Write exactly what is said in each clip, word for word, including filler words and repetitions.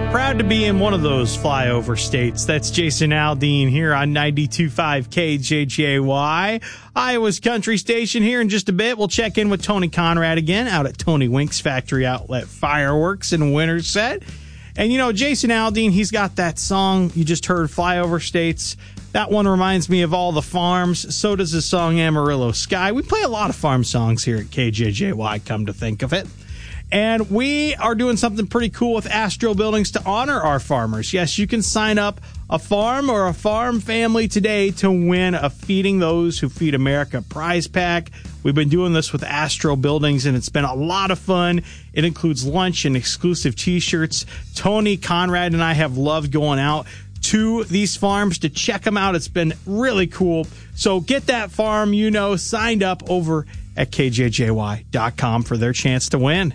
Proud to be in one of those flyover states. That's Jason Aldean here on ninety-two point five K J J Y, Iowa's country station. Here in just a bit, we'll check in with Tony Conrad again out at Tony Wink's Factory Outlet Fireworks in Winterset. And, you know, Jason Aldean, he's got that song you just heard, Flyover States. That one reminds me of all the farms. So does the song Amarillo Sky. We play a lot of farm songs here at K J J Y, come to think of it. And we are doing something pretty cool with Astro Buildings to honor our farmers. Yes, you can sign up a farm or a farm family today to win a Feeding Those Who Feed America prize pack. We've been doing this with Astro Buildings, and it's been a lot of fun. It includes lunch and exclusive T-shirts. Tony Conrad and I have loved going out to these farms to check them out. It's been really cool. So get that farm you know signed up over at K J J Y dot com for their chance to win.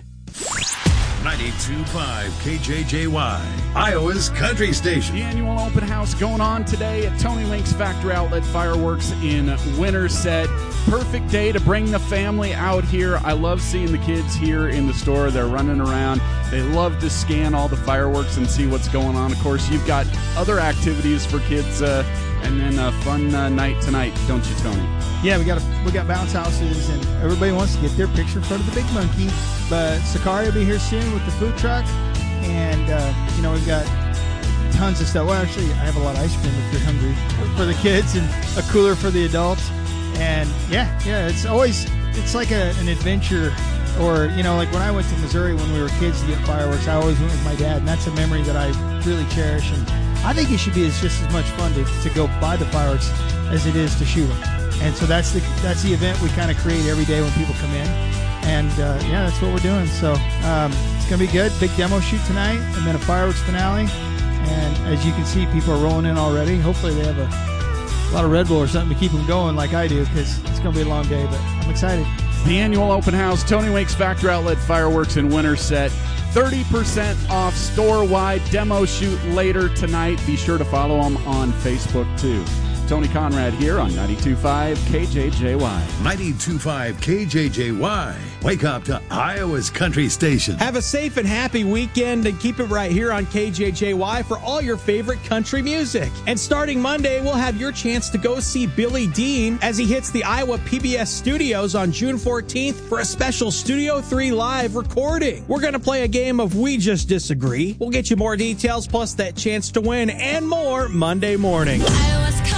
ninety-two point five K J J Y, Iowa's country station. The annual open house going on today at Tony Wink's Factory Outlet Fireworks in Winterset. Perfect day to bring the family out here. I love seeing the kids here in the store. They're running around. They love to scan all the fireworks and see what's going on. Of course, you've got other activities for kids, uh, and then a fun uh, night tonight, don't you, Tony? Yeah, we got a, we got bounce houses, and everybody wants to get their picture in front of the big monkey. But Sakari will be here soon with the food truck, and uh, you know we've got tons of stuff. Well, actually, I have a lot of ice cream if you're hungry for the kids, and a cooler for the adults. And yeah, yeah, it's always it's like a, an adventure. Or you know, like when I went to Missouri when we were kids to get fireworks, I always went with my dad, and that's a memory that I really cherish. And I think it should be it's just as much fun to, to go buy the fireworks as it is to shoot them. And so that's the that's the event we kind of create every day when people come in. And uh, yeah, that's what we're doing. So um, it's gonna be good. Big demo shoot tonight, and then a fireworks finale. And as you can see, people are rolling in already. Hopefully, they have a, a lot of Red Bull or something to keep them going, like I do, because it's gonna be a long day. But I'm excited. The annual open house, Tony Wink's Factory Outlet Fireworks in Winterset. thirty percent off store-wide demo shoot later tonight. Be sure to follow them on Facebook, too. Tony Conrad here on ninety-two point five K J J Y. ninety-two point five K J J Y. Wake up to Iowa's country station. Have a safe and happy weekend, and keep it right here on K J J Y for all your favorite country music. And starting Monday, we'll have your chance to go see Billy Dean as he hits the Iowa P B S studios on June fourteenth for a special Studio three live recording. We're going to play a game of We Just Disagree. We'll get you more details, plus that chance to win and more Monday morning. Iowa